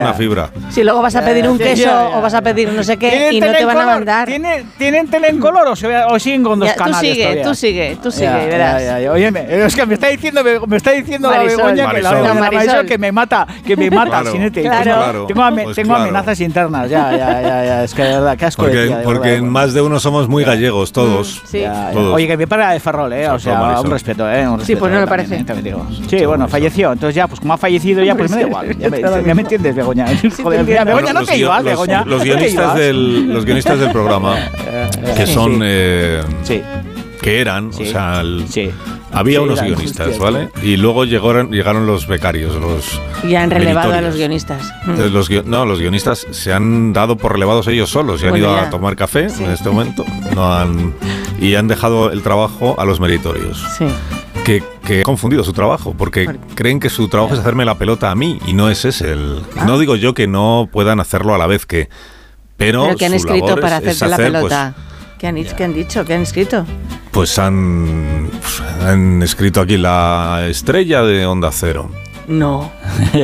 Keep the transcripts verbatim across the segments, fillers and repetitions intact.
una fibra. Si luego vas a pedir un queso ya, ya, ya. o vas a pedir no sé qué y no te van a mandar. ¿Tienen, ¿tienen tele en color o, se, o siguen con dos ya, canales? Tú sigue, todavía? tú sigue, tú sigue, ya, verás. Ya, ya. Oye, es que me está diciendo, me, me está diciendo Marisol, la Begoña Marisol. que la, la, la Marisol. Marisol que me mata, que me mata, claro, Sinete. Claro. claro. Tengo, ame, pues tengo claro. amenazas internas, ya, ya, ya, ya. Es que de verdad, qué asco. Porque, de tía, de porque verdad, en bueno. más de uno somos muy gallegos, todos. Mm, sí. Ya, ya. Todos. Oye, que me para de Ferrol, eh. O sea, Marisol. un respeto, eh. Un respeto, sí, pues no me también, parece. Eh, también digo. Sí, bueno, falleció. Entonces ya, pues como ha fallecido, ya pues me da igual. Ya me, ya me entiendes, Begoña. Joder, mira, Begoña, Bueno, no te ibas, los, Begoña. los guionistas del, los guionistas del programa, que son, sí. eh, Sí. que eran, Sí. o sea, el, Sí. había Sí, unos la guionistas, angustia, ¿vale? Y luego llegaron, llegaron los becarios, los Y han relevado a meritorios. los guionistas. Eh, Los, guio- no, los guionistas se han dado por relevados ellos solos y han Bueno, ido ya. a tomar café Sí. en este momento no han, y han dejado el trabajo a los meritorios. Sí. Que, que han confundido su trabajo porque ¿Por? creen que su trabajo es hacerme la pelota a mí y no es ese el. Ah. No digo yo que no puedan hacerlo a la vez que. Pero, Pero que han su escrito labor para es- es hacerte la hacer, pelota. ¿Qué han, ¿Qué han dicho? ¿Qué han escrito? Pues, pues han, pues han escrito aquí la estrella de Onda Cero. No.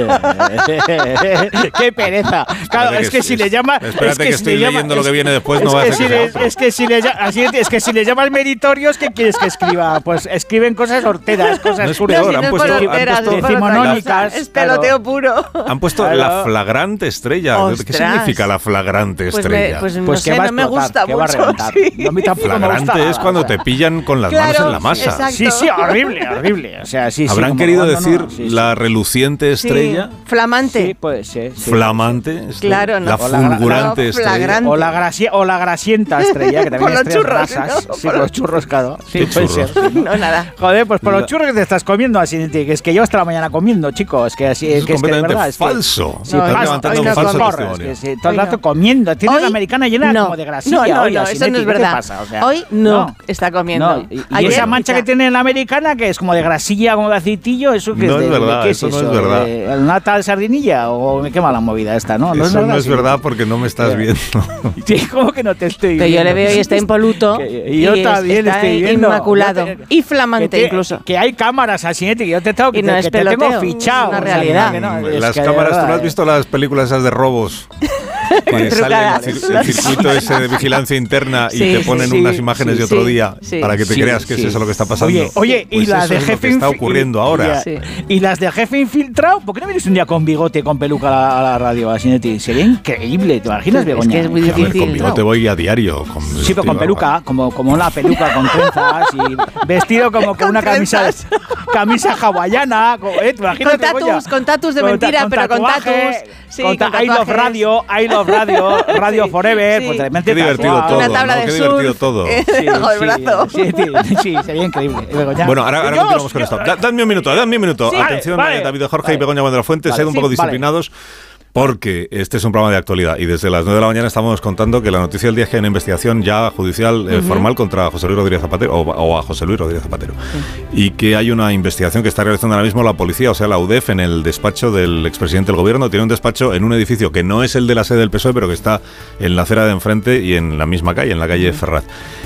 Qué pereza. Claro, Espérate es que, que si es- le llama. espérate es que, que si estoy le llama- leyendo lo es- que viene después, no es va a que ser si que le- sea Es que si le llama- así es, es que si le llamas meritorios, ¿qué quieres que escriba? Pues escriben cosas horteras, cosas No es curioras. peor, no, han si no es puesto- por han horteras, puesto- es por otra decimonónicas, cosa. Es peloteo puro. Han puesto Claro. la flagrante estrella. ¿Qué Ostras. significa la flagrante Pues, me, estrella? pues no Pues que sé, va a no me explotar, gusta que va a mucho. reventar. Sí. No, a mí tampoco me Flagrante gusta es nada, cuando o sea. te pillan con las Claro, manos en la masa. exacto. Sí, sí, horrible, horrible. O sea, sí, sí. Habrán como- querido no, no, decir no, sí, sí. la reluciente estrella, Sí. Flamante. Sí, puede ser. sí. flamante, estrella, Claro, no. la O la- fulgurante no, estrella. flagrante. O la, gracia, o la grasienta estrella, que también Por hay los estrellas churros, grasas. ¿no? Sí, Por por los churros, claro. Sí, ¿Qué puede churros? ser. No, nada. Joder, pues por La- los churros que te estás comiendo así, que es que yo hasta la mañana comiendo, chicos. Es que así Eso es que es que de completamente verdad. Es que, falso. Sí, No, Estás no, levantando hoy un no falso corres, testimonio. Es que todo el Hoy rato no. comiendo. Tienes Hoy la americana llena no. como de grasilla. No, no, hoy, no, así, eso no Neti, es ¿qué te verdad. pasa? O sea, Hoy no, está comiendo. No, y, y Ayer esa mancha quizá. que tiene la americana, que es como de grasilla, como de aceitillo, ¿eso qué No es? es de, verdad, ¿qué eso es no eso? es verdad. ¿De ¿Una tal sardinilla o qué mala movida esta? No, no Eso es verdad. no es sí. verdad porque no me estás Ya. viendo. Sí, ¿cómo que no te estoy Pero viendo? yo le veo y está impoluto. Que- y yo es- también está estoy viendo. inmaculado. Yo te- Y flamante que te- incluso. Que hay cámaras así, Neti, que yo te tengo, que Y no te, es que te tengo peloteo, fichado. es una o sea, realidad. que no, es Las que de cámaras, ¿tú no verdad, has visto las películas esas de robos? Que sale el, Trucadas. cir- el circuito ese de vigilancia interna y Sí, te ponen sí, unas imágenes sí, de otro sí, día sí. para que te Sí, creas que sí. es eso lo que está pasando. Oye, oye, Pues y las eso de es lo jefe que está infi- ocurriendo y- ahora. Sí. Y las de jefe infiltrado, ¿por qué no vienes un día con bigote y con peluca a la, a la radio, así, Neti? Sería increíble, ¿te imaginas, Es Begoña? que es muy A ver, difícil. conmigo te voy a diario. Con Sí, pero con peluca, como, como una peluca con trenzas y vestido como con Con una camisa, trenzas. camisa hawaiana. Con, ¿eh? ¿Te imaginas, Con tatus, Begoña? con tatus de Con ta- mentira, con pero con tatuaje, tatus. Sí, con ta- con I Love tatuajes. Radio, I Love Radio, Radio Sí, Forever. sí. Pues de repente Qué divertido tatuado. todo, Una tabla ¿no? de Qué surf. divertido todo. Bajo el brazo. Sí, sí, sí, sería increíble. Begoña. Bueno, ahora, ahora Yo- continuamos con yo- esto. Da- Dadme un minuto, dadme un minuto. Sí, Atención, vale, eh, David Jorge vale. y Begoña Buendrafuente, Vale, sed un sí, poco vale. disciplinados. Porque este es un programa de actualidad y desde las nueve de la mañana estamos contando que la noticia del día es que hay una investigación ya judicial eh, Ujú. formal contra José Luis Rodríguez Zapatero o, o a José Luis Rodríguez Zapatero y que hay una investigación que está realizando ahora mismo la policía, o sea la U D E F, en el despacho del expresidente del gobierno. Tiene un despacho en un edificio que no es el de la sede del P S O E, pero que está en la acera de enfrente y en la misma calle, en la calle Ferraz.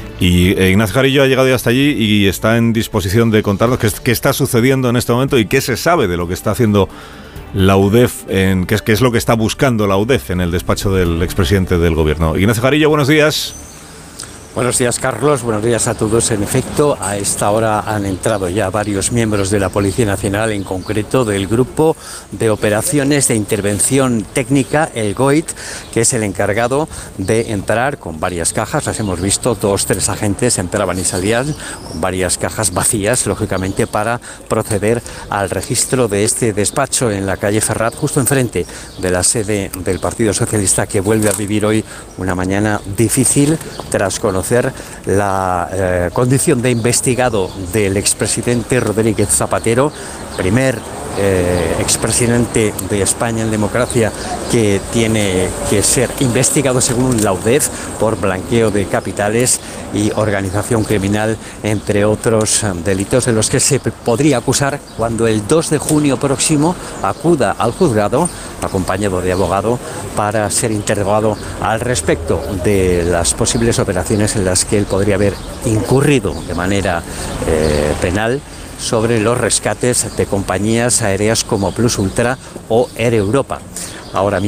Y eh, Ignacio Jarillo ha llegado ya hasta allí y está en disposición de contarnos qué, es- qué está sucediendo en este momento y qué se sabe de lo que está haciendo la U D E F, en, qué, es, qué es lo que está buscando la U D E F en el despacho del expresidente del gobierno. Ignacio Jarillo, buenos días. Buenos días, Carlos. Buenos días a todos. En efecto, a esta hora han entrado ya varios miembros de la Policía Nacional, en concreto del Grupo de Operaciones de Intervención Técnica, el G O I T, que es el encargado de entrar con varias cajas. Las hemos visto, dos, tres agentes entraban y salían con varias cajas vacías, lógicamente, para proceder al registro de este despacho en la calle Ferraz, justo enfrente de la sede del Partido Socialista, que vuelve a vivir hoy una mañana difícil tras conocer la eh, condición de investigado del expresidente Rodríguez Zapatero, primer eh, expresidente de España en democracia que tiene que ser investigado según la U D E F por blanqueo de capitales y organización criminal, entre otros eh, delitos de los que se podría acusar cuando el dos de junio próximo acuda al juzgado acompañado de abogado para ser interrogado al respecto de las posibles operaciones en las que él podría haber incurrido de manera eh, penal sobre los rescates de compañías aéreas como Plus Ultra o Air Europa. Ahora mismo